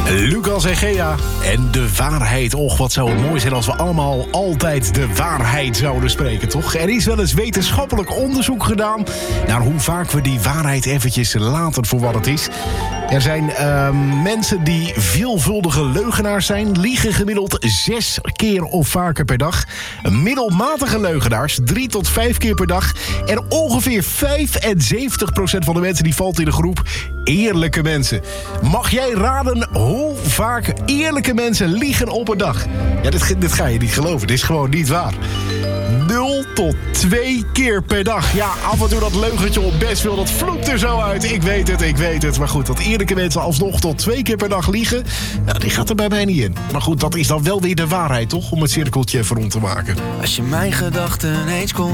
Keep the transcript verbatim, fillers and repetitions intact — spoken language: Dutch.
Lucas en Gea en de waarheid. Och, wat zou het mooi zijn als we allemaal altijd de waarheid zouden spreken, toch? Er is wel eens wetenschappelijk onderzoek gedaan naar hoe vaak we die waarheid eventjes laten voor wat het is. Er zijn uh, mensen die veelvuldige leugenaars zijn. Liegen gemiddeld zes keer of vaker per dag. Middelmatige leugenaars drie tot vijf keer per dag. En ongeveer vijfenzeventig procent van de mensen die valt in de groep eerlijke mensen. Mag jij raden hoe vaak eerlijke mensen liegen op een dag? Ja, dit, dit ga je niet geloven. Dit is gewoon niet waar. nul tot twee keer per dag. Ja, af en toe dat leugentje op best wil, dat vloept er zo uit. Ik weet het, ik weet het. Maar goed, dat eerlijke mensen alsnog tot twee keer per dag liegen, ja, die gaat er bij mij niet in. Maar goed, dat is dan wel weer de waarheid, toch? Om het cirkeltje even rond te maken. Als je mijn gedachten eens kon